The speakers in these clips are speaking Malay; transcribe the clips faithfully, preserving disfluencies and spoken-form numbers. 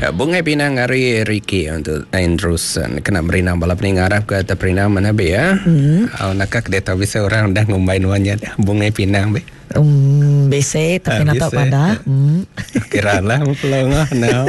Bungai Pinang hari Ricky untuk Andrews kena berinam balap ni ngarap ke atas berinam mana be ya. Hmm. Au nakak dia tahu bisa orang dah ngumbain wanya Bungai Pinang be. Um, bese tapi nak tak pada. Hmm. Kiralah pelong no.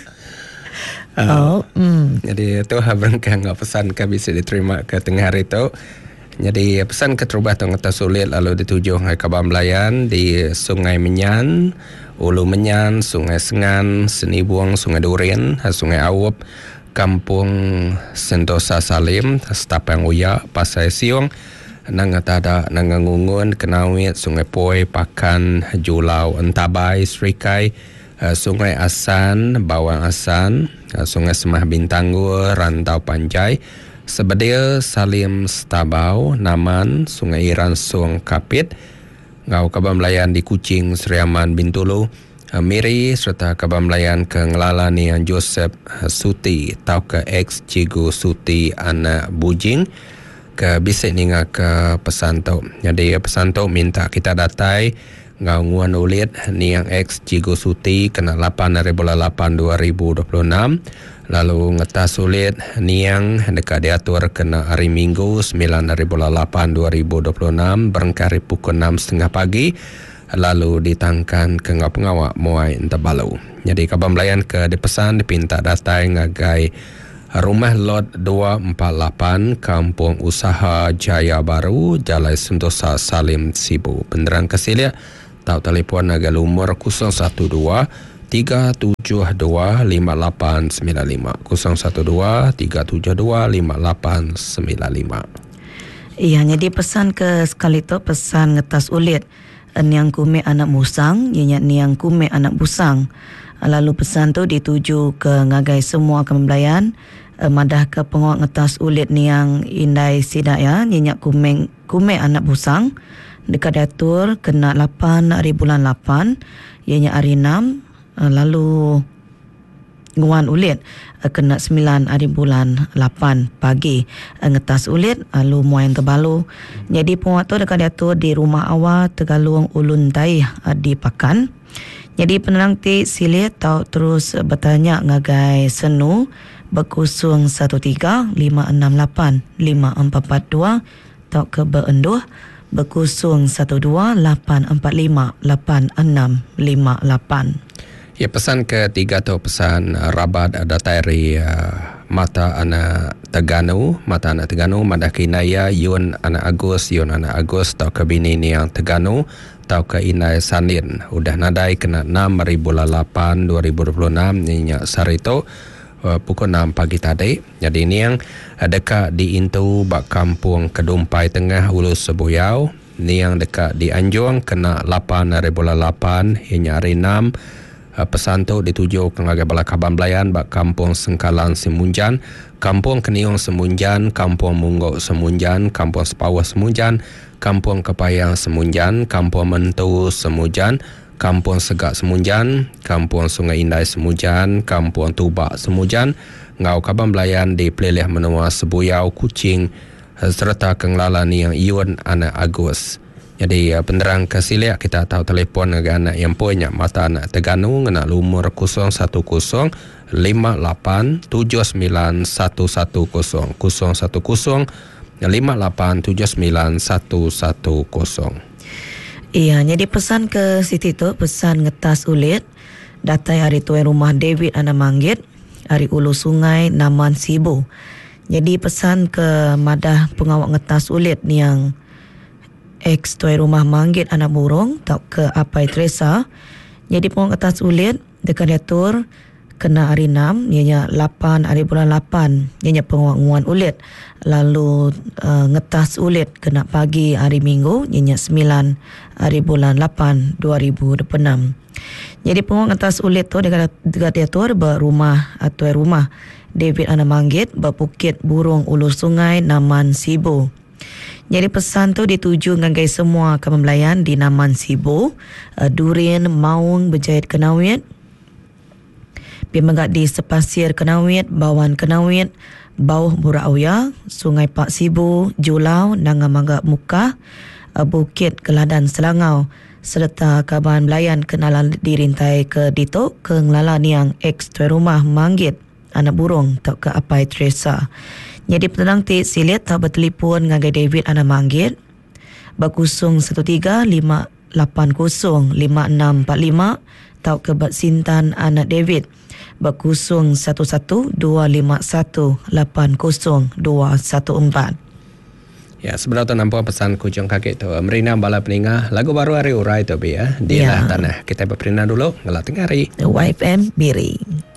Oh, hmm. Jadi tu habrangkang pesan ke bisa diterima ke tengah hari tu. Jadi pesan ke terubah tu ngata sulit lalu dituju ke Kabam Melayan di Sungai Menyan, Ulu Menyan, Sungai Sengan, Seni Buang, Sungai Durian, Sungai Awup, Kampung Sentosa Salim, Setapang Uya, Pasai Siung, Nangatada, Nangangungun, Kenawit, Sungai Poi, Pakan, Julau, Entabai, Serikai, Sungai Asan, Bawang Asan, Sungai Semah Bintanggur, Rantau Panjai, Sebedia, Salim Setabau, Naman, Sungai Iran, Suang Kapit, Ngau Kabam Melayan di Kuching, Seriaman, Bintulu, Miri, serta Kabam Melayan ke Ngelala Nian Joseph Suti, tau ke ex Cigu Suti anak Bujing, ke Bisik Ninga ke pesan tu. Jadi pesan tu minta kita datai Ngau Nguan Ulit Niang ex Cigu Suti kena lapan hari bulan lapan dua ribu dua puluh enam. Lalu ngetas sulit Niang dekat diatur kena hari Minggu sembilan hari bulan lapan dua ribu dua puluh enam berengkari pukul enam tiga puluh pagi. Lalu ditangkan ke ngau pengawak Muai Ntabalu. Jadi Kabam Melayan ke dipesan dipinta datai ngagai Rumah Lot dua empat lapan Kampung Usaha Jaya Baru Jalai Sentosa Salim Sibu. Penderang kesilia tau telefon naga lumur kosong satu dua tiga tujuh dua lima lapan sembilan lima kosong satu dua tiga tujuh dua lima lapan sembilan lima. Iya, jadi pesan ke sekali tu pesan ngetas ulit niang kume anak musang, ianya niang kume anak busang. Lalu pesan tu dituju ke ngagai semua kemelayan madah ke penguat ngetas ulit niang indai sidak ya, ianya kume kume anak busang. Dekat datur kena lapan hari bulan lapan, ianya hari enam. Lalu nguan ulit kena sembilan hari bulan lapan pagi ngetas ulit lalu Muai Ntabalu. Jadi penguat tu dekat diatur di rumah awal Tegalung Ulun Tai di Pakan. Jadi penerang ti silit tau terus bertanya ngagai senu berkusung satu tiga lima enam lapan lima empat empat dua tau ke berenduh berkusung satu dua lapan empat lima lapan enam lima lapan. Ya, pesan ketiga tu pesan uh, rabat ada dari uh, mata anak Teganu, mata anak Teganu, Madah Kinaya, Yun anak Agus, Yun anak Agus, tau ke bini ni yang Teganu, tau ke Inai Sanin. Udah nadai kena enam hari bulan lapan dua ribu dua puluh enam, ninya Sarito, uh, pukul enam pagi tadi. Jadi ini yang dekat di Intu, bak Kampung Kedumpai Tengah, Ulu Sebuyau. Ni yang dekat di Anjung, kena lapan hari bulan lapan, hingga hari enam. Uh, pesan tu dituju ke ngagai bala Kabam Melayan bak Kampung Sengkalan Semunjan, Kampung Keniung Semunjan, Kampung Munggok Semunjan, Kampung Sepawah Semunjan, Kampung Kepayang Semunjan, Kampung Mentu Semunjan, Kampung Segak Semunjan, Kampung Sungai Indai Semunjan, Kampung Tubak Semunjan. Ngau Kabam Melayan di Pelilih Menua Sebuyau, Kuching, serta Kenglala ni yang Iwan anak Agus. Jadi uh, penderang kesilia kita tahu telefon dengan anak yang punya mata anak Teganu ngena lumur kosong satu kosong lima lapan tujuh sembilan satu satu kosong kosong satu kosong lima lapan tujuh sembilan satu satu kosong. Iya, jadi pesan ke Siti tu pesan ngetas ulit datai hari tuan rumah David anak Manggit, hari Ulu Sungai Naman Sibu. Jadi pesan ke madah pengawak ngetas ulit ni yang ex tuai rumah Manggit anak burung tak ke Apai Teresa. Jadi pengawak ngetas ulit dekat diatur kena hari enam, ianya lapan hari bulan lapan, ianya pengawak nguan ulit. Lalu uh, ngetas ulit kena pagi hari Minggu, ianya sembilan hari bulan lapan dua ribu dua puluh enam. Jadi pengawak ngetas ulit tu dekat, dekat diatur berumah atau rumah David anak Manggit berbukit burung Ulu Sungai Naman Sibu. Jadi pesan tu dituju ngagai semua kemelayan di Naman Sibu, uh, Durian, Maung, Berjaya Kenawit, Pemegak di Sepasir Kenawit, Bawan Kenawit, Bauh Burauya, Sungai Pak Sibu, Julau, Nangamagak Mukah, uh, Bukit Keladan Selangau, serta kaban belayan kenalan dirintai ke Dito ke ngelala niang ex tuan rumah manggit anak burung tak ke apai Teresa. Jadi petang ti silit tak bertelefon ngagai David anak manggit berkusung satu tiga lima lapan kosong lima enam empat lima tau ke Bat Sintan anak David berkusung satu satu dua lima satu lapan kosong dua satu empat. Ya, sebenarnya tu nampak pesan kujung kakek tu. Merina bala peningah lagu baru hari urai tu bi ya. Dia lah tanah. Kita berperinah dulu ngelat tengah hari. Y F M Biri.